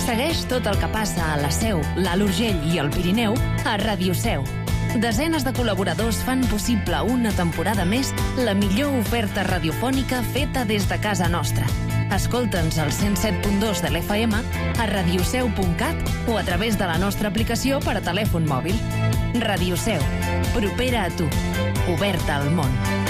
Segueix tot el que passa a la Seu, l'Alt Urgell i el Pirineu a Ràdio Seu. Desenes de col·laboradors fan possible una temporada més la millor oferta radiofònica feta des de casa nostra. Escolta'ns al 107.2 de l'FM, a radioseu.cat o a través de la nostra aplicació per a telèfon mòbil. Ràdio Seu, propera a tu, oberta al món.